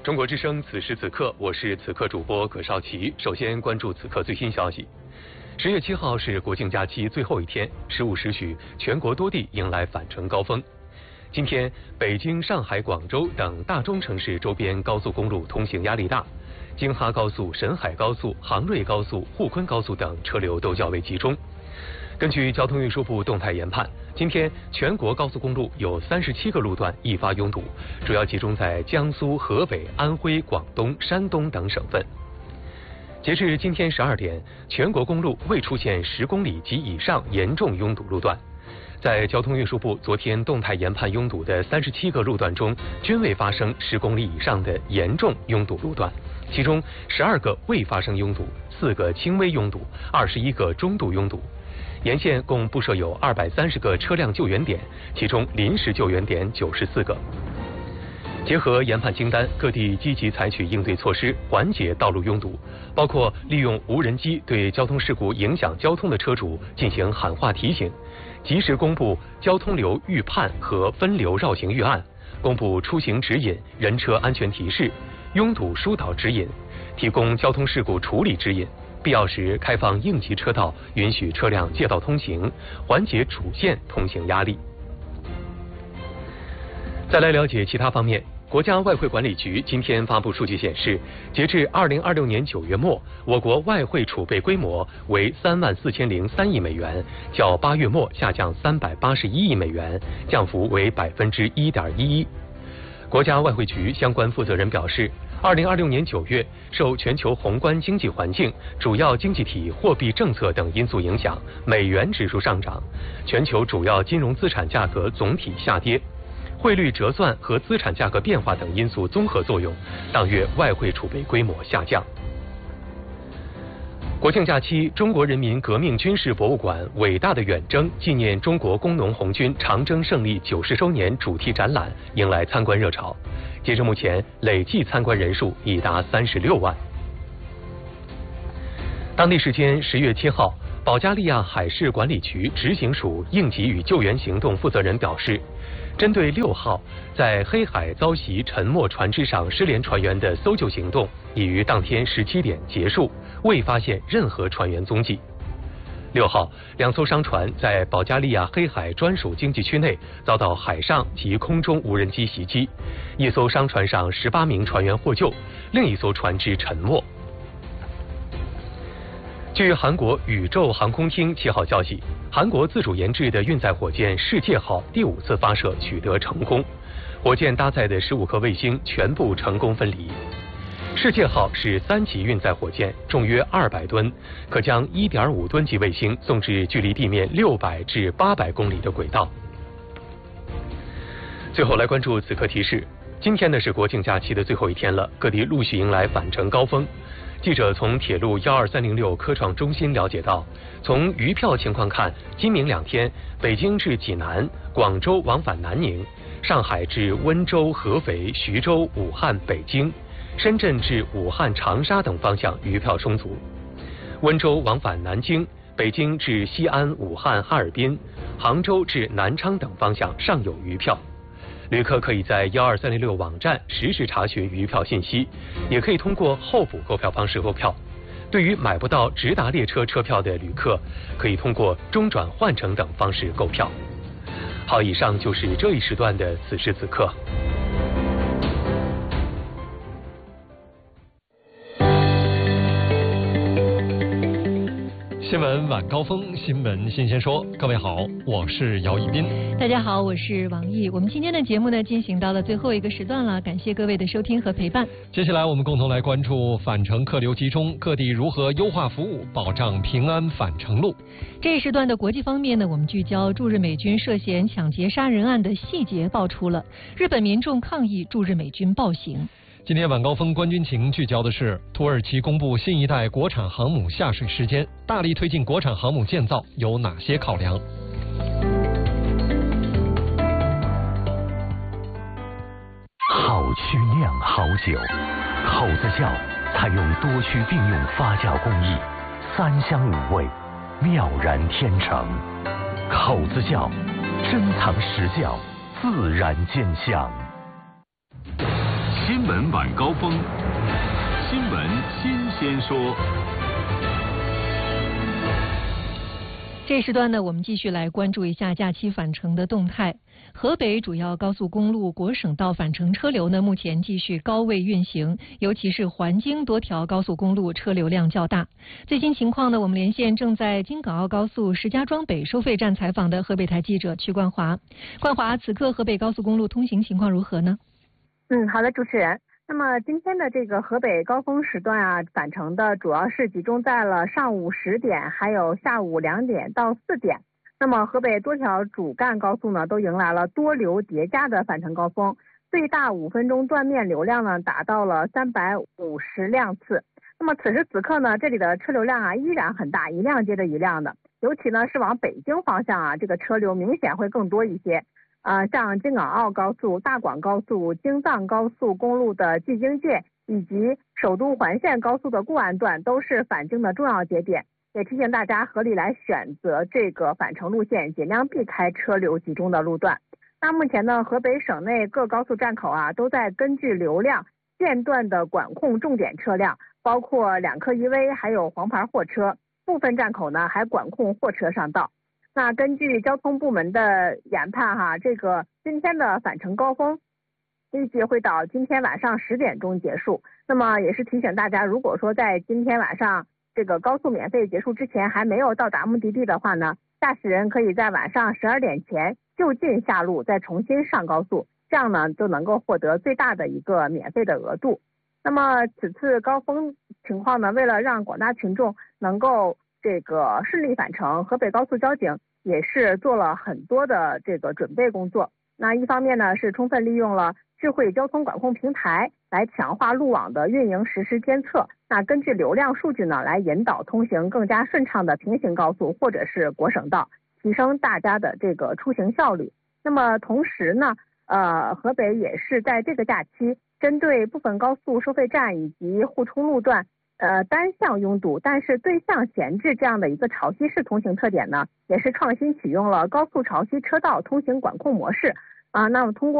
中国之声此时此刻，我是此刻主播葛绍奇。首先关注此刻最新消息。10月7号是国庆假期最后一天，15时许，全国多地迎来返程高峰。今天，北京、上海、广州等大中城市周边高速公路通行压力大，京哈高速、沈海高速、杭瑞高速、沪昆高速等车流都较为集中。根据交通运输部动态研判，今天全国高速公路有37个路段易发拥堵，主要集中在江苏、河北、安徽、广东、山东等省份。截至今天12点，全国公路未出现10公里及以上严重拥堵路段。在交通运输部昨天动态研判拥堵的37个路段中，均未发生10公里以上的严重拥堵路段，其中12个未发生拥堵，4个轻微拥堵，21个中度拥堵。沿线共布设有230个车辆救援点，其中临时救援点94个。结合研判清单，各地积极采取应对措施，缓解道路拥堵，包括利用无人机对交通事故影响交通的车主进行喊话提醒，及时公布交通流预判和分流绕行预案，公布出行指引、人车安全提示、拥堵疏导指引，提供交通事故处理指引，必要时开放应急车道，允许车辆借道通行，缓解主线通行压力。再来了解其他方面。国家外汇管理局今天发布数据显示，截至2026年9月末，我国外汇储备规模为34003亿美元，较8月末下降381亿美元，降幅为1.11%。国家外汇局相关负责人表示，2026年9月，受全球宏观经济环境、主要经济体货币政策等因素影响，美元指数上涨，全球主要金融资产价格总体下跌。汇率折算和资产价格变化等因素综合作用，当月外汇储备规模下降。国庆假期，中国人民革命军事博物馆“伟大的远征”纪念中国工农红军长征胜利90周年主题展览迎来参观热潮，截至目前，累计参观人数已达36万。当地时间10月7号，保加利亚海事管理局执行署应急与救援行动负责人表示，针对6号在黑海遭袭沉没船只上失联船员的搜救行动已于当天17点结束，未发现任何船员踪迹。6号，2艘商船在保加利亚黑海专属经济区内遭到海上及空中无人机袭击，一艘商船上18名船员获救，另一艘船只沉没。据韩国宇宙航空厅7号消息，韩国自主研制的运载火箭世界号第5次发射取得成功，火箭搭载的15颗卫星全部成功分离。世界号是3级运载火箭，重约200吨，可将1.5吨级卫星送至距离地面600至800公里的轨道。最后来关注此刻提示，今天呢是国庆假期的最后一天了，各地陆续迎来返程高峰。记者从铁路12306科创中心了解到，从余票情况看，今明2天，北京至济南、广州往返南宁，上海至温州、合肥、徐州、武汉、北京，深圳至武汉、长沙等方向余票充足。温州往返南京，北京至西安、武汉、哈尔滨，杭州至南昌等方向尚有余票。旅客可以在12306网站实时查询余票信息，也可以通过候补购票方式购票。对于买不到直达列车车票的旅客，可以通过中转换乘等方式购票。好，以上就是这一时段的此时此刻。 新闻晚高峰，新闻新鲜说。各位好，我是姚一斌。 大家好，我是王毅。我们今天的节目呢，进行到了最后一个时段了，感谢各位的收听和陪伴。 接下来我们共同来关注返程客流集中，各地如何优化服务，保障平安返程路。 这一时段的国际方面呢，我们聚焦驻日美军涉嫌抢劫杀人案的细节爆出了，日本民众抗议驻日美军暴行。 今天晚高峰关军情聚焦的是土耳其公布新一代国产航母下水时间，大力推进国产航母建造有哪些考量？ 好曲酿好酒，口子窖采用多区并用发酵工艺，3香5味，妙然天成。口子窖，珍藏实窖，自然见香。 新闻晚高峰，新闻新鲜说。 这时段呢，我们继续来关注一下假期返程的动态。河北主要高速公路国省道返程车流呢，目前继续高位运行，尤其是环京多条高速公路车流量较大。最新情况呢，我们连线正在京港澳高速石家庄北收费站采访的河北台记者曲冠华。冠华，此刻河北高速公路通行情况如何呢？ 好的，主持人。那么今天的这个河北高峰时段啊，返程的主要是集中在了上午10点，还有下午2点到4点。那么河北多条主干高速呢，都迎来了多流叠加的返程高峰，最大5分钟断面流量呢达到了350辆次。那么此时此刻呢，这里的车流量啊依然很大，一辆接着一辆的，尤其呢是往北京方向啊，这个车流明显会更多一些。像京港澳高速、大广高速、京藏高速公路的蓟京界以及首都环线高速的固安段都是返京的重要节点，也提醒大家合理来选择这个返程路线，尽量避开车流集中的路段。那目前呢，河北省内各高速站口啊都在根据流量间断的管控重点车辆，包括2客1危还有黄牌货车，部分站口呢还管控货车上道。那根据交通部门的研判这个今天的返程高峰预计会到今天晚上10点钟结束。那么也是提醒大家，如果说在今天晚上这个高速免费结束之前还没有到达目的地的话呢，驾驶人可以在晚上12点前就近下路，再重新上高速，这样呢就能够获得最大的一个免费的额度。那么此次高峰情况呢，为了让广大群众能够这个顺利返程，河北高速交警也是做了很多的这个准备工作。那一方面呢，是充分利用了智慧交通管控平台来强化路网的运营实时监测，那根据流量数据呢，来引导通行更加顺畅的平行高速或者是国省道，提升大家的这个出行效率。那么同时呢，河北也是在这个假期针对部分高速收费站以及互充路段单向拥堵，但是对向闲置这样的一个潮汐式通行特点呢，也是创新启用了高速潮汐车道通行管控模式那么通过